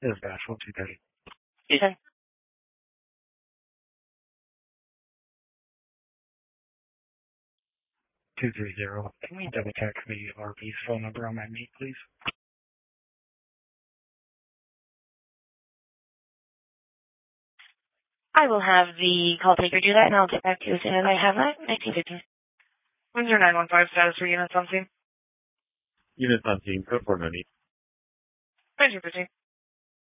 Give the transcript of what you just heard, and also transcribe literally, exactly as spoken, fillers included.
This is Bashful two thirty. Ethan. two three zero. Can we double check the R P's phone number on my meet, please? I will have the call taker do that, and I'll get back to you as soon as I have that. nineteen fifteen. When's your nine one five status for units on scene? Units on scene, code four ninety. nineteen fifteen.